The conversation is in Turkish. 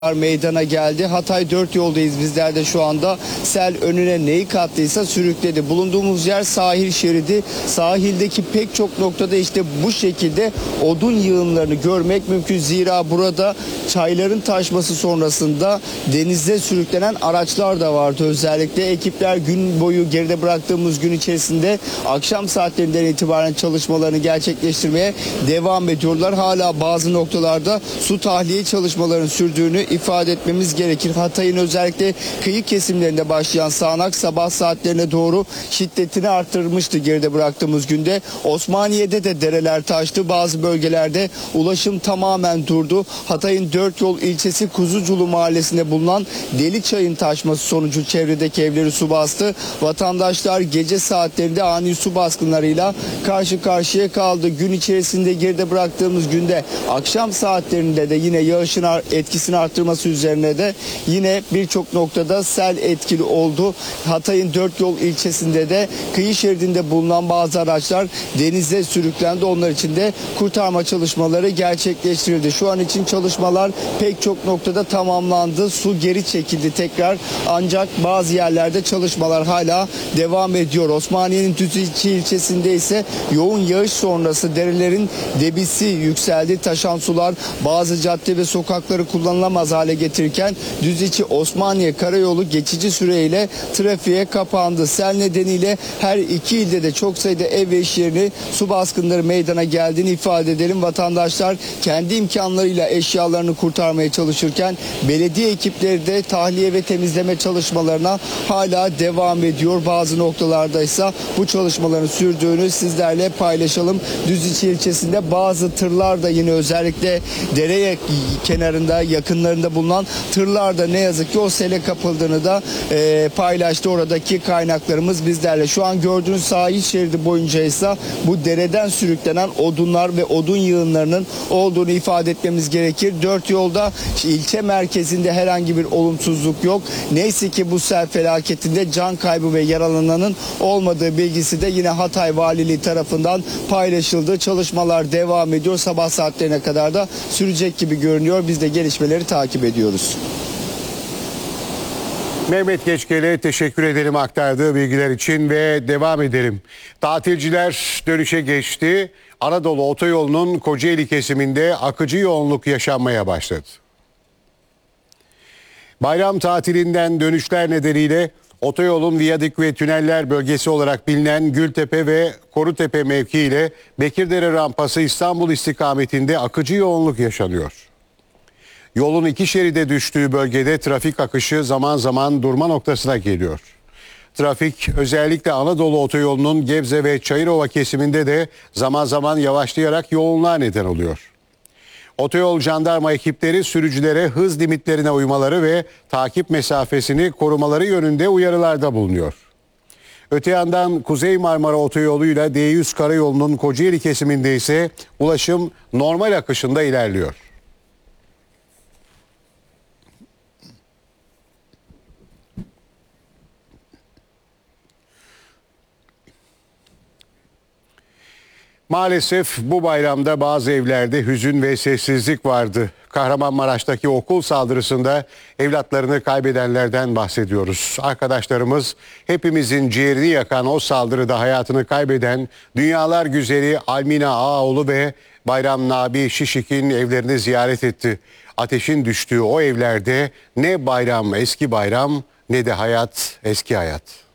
meydana geldi. Hatay 4 yoldayız bizler de şu anda. Sel önüne neyi kattıysa sürükledi. Bulunduğumuz yer sahil şeridi. Sahildeki pek çok noktada işte bu şekilde odun yığınlarını görmek mümkün. Zira burada çayların taşması sonrasında denize sürüklenen araçlar da vardı. Özellikle ekipler gün boyu geride bıraktığımız gün içerisinde akşam saatlerinden itibaren çalışmalarını gerçekleştirmeye devam ediyorlar. Hala bazı noktalarda su tahliye çalışmalarının sürdüğünü ifade etmemiz gerekir. Hatay'ın özellikle kıyı kesimlerinde başlayan sağanak sabah saatlerine doğru şiddetini arttırmıştı geride bıraktığımız günde. Osmaniye'de de dereler taştı. Bazı bölgelerde ulaşım tamamen durdu. Hatay'ın 4 yol ilçesi Kuzuculu mahallesinde bulunan Deliçay'ın taşması sonucu çevredeki evleri su bastı. Vatandaşlar gece saatlerinde ani su baskınlarıyla karşı karşıya kaldı. Gün içerisinde geride bıraktığımız günde akşam saatlerinde de yine yağışın etkisini arttırması üzerine de yine birçok noktada sel etkili oldu. Hatay'ın 4 yol ilçesinde de kıyı şeridinde bulunan bazı araçlar denize sürüklendi. Onlar için de kurtarma çalışmaları gerçekleştirildi. Şu an için çalışmalar pek çok noktada tamamlandı. Su geri çekildi tekrar. Ancak bazı yerlerde çalışmalar hala devam ediyor. Osmaniye'nin Düzici ilçesinde ise yoğun yağış sonrası derelerin debisi yükseldi. Taşan sular bazı cadde ve sokakları kullanılamaz hale getirirken Düzici Osmaniye Karayolu geçici süreyle trafiğe kapandı. Sel nedeniyle her iki ilde de çok sayıda ev ve iş yerini su baskınları meydana geldiğini ifade edelim. Vatandaşlar kendi imkanlarıyla eşyalarını kurtarmaya çalışırken belediye ekipleri de tahliye ve temizleme çalışmalarına hala devam ediyor. Bazı noktalarda ise bu çalışmaların sürdüğünü sizlerle paylaşalım. Düzici ilçesinde bazı tırlar da yine özellikle dere kenarında yakınlarında bulunan tırlar da ne yazık ki o sele kapıldığını da paylaştı oradaki kaynaklarımız bizlerle. Şu an gördüğünüz sahil şeridi boyunca ise bu dereden sürüklenen odunlar ve odun yığınlarının olduğunu ifade etmemiz gerekir. 4 yolda ilçe merkezinde herhangi bir olumsuzluk yok. Neyse ki bu sel felaketinde can kaybı ve yaralananın olmadığı bilgisi de yine Hatay Valiliği tarafından paylaşıldı. Çalışmalar devam ediyor. Sabah saatlerine kadar da sürecek gibi görünüyor. Biz de gelişmeleri takip ediyoruz. Mehmet Geçkel'e teşekkür ederim aktardığı bilgiler için ve devam edelim. Tatilciler dönüşe geçti. Anadolu Otoyolu'nun Kocaeli kesiminde akıcı yoğunluk yaşanmaya başladı. Bayram tatilinden dönüşler nedeniyle otoyolun Viyadik ve Tüneller bölgesi olarak bilinen Gültepe ve Korutepe mevki ile Bekirdere rampası İstanbul istikametinde akıcı yoğunluk yaşanıyor. Yolun iki şeride düştüğü bölgede trafik akışı zaman zaman durma noktasına geliyor. Trafik özellikle Anadolu Otoyolu'nun Gebze ve Çayırova kesiminde de zaman zaman yavaşlayarak yoğunluğa neden oluyor. Otoyol jandarma ekipleri sürücülere hız limitlerine uymaları ve takip mesafesini korumaları yönünde uyarılarda bulunuyor. Öte yandan Kuzey Marmara Otoyolu ile D100 Karayolu'nun Kocaeli kesiminde ise ulaşım normal akışında ilerliyor. Maalesef bu bayramda bazı evlerde hüzün ve sessizlik vardı. Kahramanmaraş'taki okul saldırısında evlatlarını kaybedenlerden bahsediyoruz. Arkadaşlarımız hepimizin ciğerini yakan o saldırıda hayatını kaybeden dünyalar güzeli Almina Ağaoğlu ve Bayram Nabi Şişik'in evlerini ziyaret etti. Ateşin düştüğü o evlerde ne bayram eski bayram ne de hayat eski hayat.